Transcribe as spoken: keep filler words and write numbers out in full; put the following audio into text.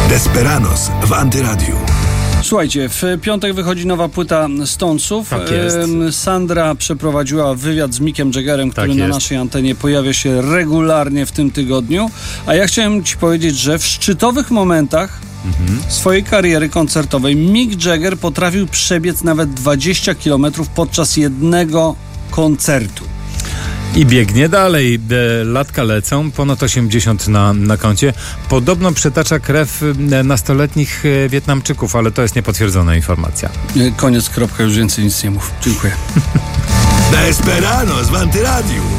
Desperados w Antyradiu. Słuchajcie, w piątek wychodzi nowa płyta Stonesów. Tak jest. Sandra przeprowadziła wywiad z Mickiem Jaggerem, który Tak na jest. naszej antenie pojawia się regularnie w tym tygodniu. A ja chciałem ci powiedzieć, że w szczytowych momentach mhm. swojej kariery koncertowej Mick Jagger potrafił przebiec nawet dwadzieścia kilometrów podczas jednego koncertu. I biegnie dalej. Latka lecą, ponad osiemdziesiąt na, na koncie. Podobno przetacza krew nastoletnich Wietnamczyków, ale to jest niepotwierdzona informacja. Koniec, kropka, już więcej nic nie mów. Dziękuję. Desperados w Antyradiu.